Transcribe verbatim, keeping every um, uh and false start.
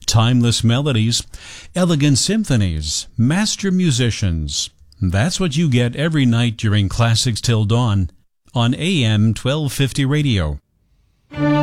Timeless melodies, elegant symphonies, master musicians. That's what you get every night during Classics Till Dawn on A M twelve fifty radio.